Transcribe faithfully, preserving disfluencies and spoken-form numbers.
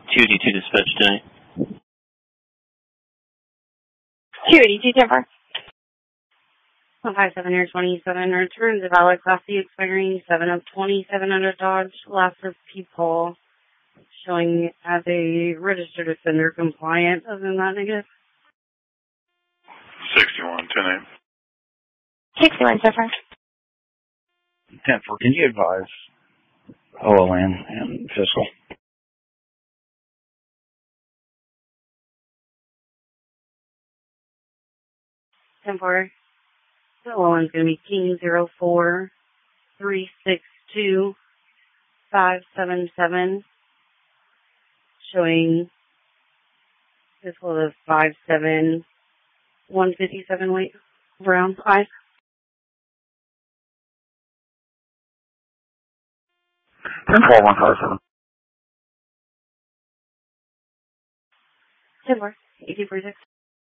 two eighty-two dispatch tonight. two eighty-two, Denver. one five seven or twenty-seven, return to valid Class C expiring seven of twenty-seven under Dodge, last for people, showing as a registered offender compliant. Other than that, negative. sixty-one, ten eight. sixty-one, Denver. ten four, can you advise O O N and fiscal? ten four. The one's going to be King zero four three six two five seven seven, showing this was five seven one fifty-seven weight, brown eyes. ten four, one five seven. ten four, eighty-four six.